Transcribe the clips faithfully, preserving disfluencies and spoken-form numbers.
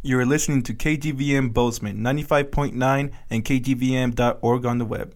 You are listening to K G V M Bozeman ninety-five point nine and K G V M dot org on the web.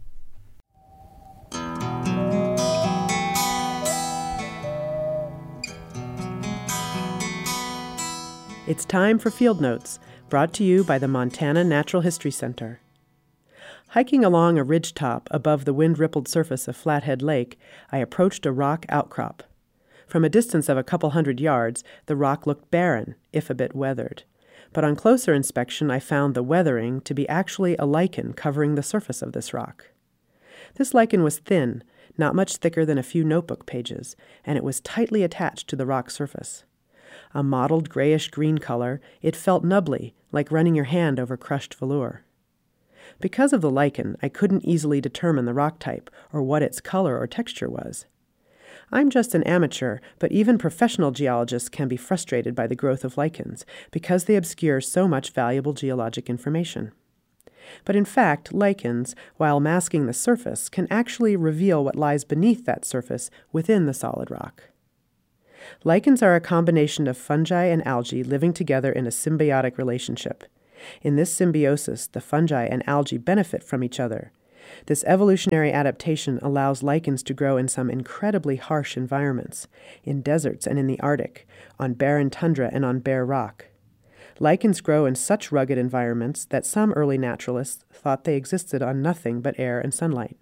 It's time for Field Notes, brought to you by the Montana Natural History Center. Hiking along a ridgetop above the wind-rippled surface of Flathead Lake, I approached a rock outcrop. From a distance of a couple hundred yards, the rock looked barren, if a bit weathered. But on closer inspection, I found the weathering to be actually a lichen covering the surface of this rock. This lichen was thin, not much thicker than a few notebook pages, and it was tightly attached to the rock surface. A mottled grayish-green color, it felt nubbly, like running your hand over crushed velour. Because of the lichen, I couldn't easily determine the rock type or what its color or texture was. I'm just an amateur, but even professional geologists can be frustrated by the growth of lichens because they obscure so much valuable geologic information. But in fact, lichens, while masking the surface, can actually reveal what lies beneath that surface within the solid rock. Lichens are a combination of fungi and algae living together in a symbiotic relationship. In this symbiosis, the fungi and algae benefit from each other. This evolutionary adaptation allows lichens to grow in some incredibly harsh environments, in deserts and in the Arctic, on barren tundra and on bare rock. Lichens grow in such rugged environments that some early naturalists thought they existed on nothing but air and sunlight.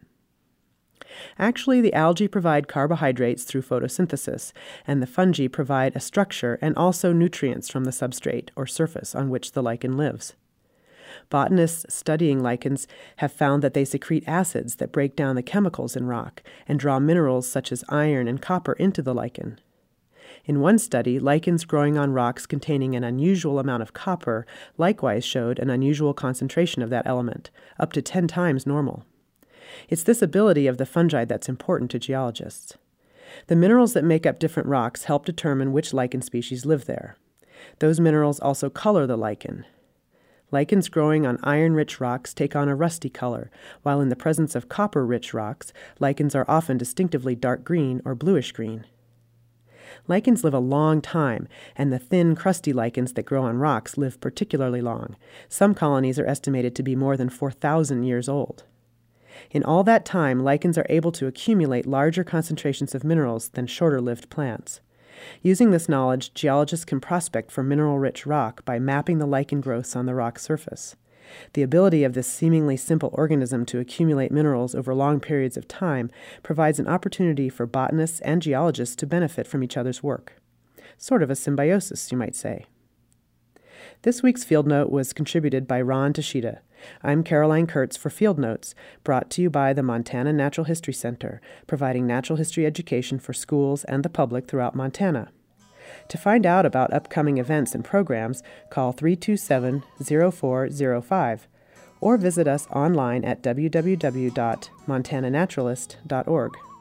Actually, the algae provide carbohydrates through photosynthesis, and the fungi provide a structure and also nutrients from the substrate or surface on which the lichen lives. Botanists studying lichens have found that they secrete acids that break down the chemicals in rock and draw minerals such as iron and copper into the lichen. In one study, lichens growing on rocks containing an unusual amount of copper likewise showed an unusual concentration of that element, up to ten times normal. It's this ability of the fungi that's important to geologists. The minerals that make up different rocks help determine which lichen species live there. Those minerals also color the lichen. Lichens growing on iron-rich rocks take on a rusty color, while in the presence of copper-rich rocks, lichens are often distinctively dark green or bluish-green. Lichens live a long time, and the thin, crusty lichens that grow on rocks live particularly long. Some colonies are estimated to be more than four thousand years old. In all that time, lichens are able to accumulate larger concentrations of minerals than shorter-lived plants. Using this knowledge, geologists can prospect for mineral-rich rock by mapping the lichen growths on the rock surface. The ability of this seemingly simple organism to accumulate minerals over long periods of time provides an opportunity for botanists and geologists to benefit from each other's work. Sort of a symbiosis, you might say. This week's Field Note was contributed by Ron Tashida. I'm Caroline Kurtz for Field Notes, brought to you by the Montana Natural History Center, providing natural history education for schools and the public throughout Montana. To find out about upcoming events and programs, call three two seven, zero four zero five or visit us online at w w w dot montana naturalist dot org.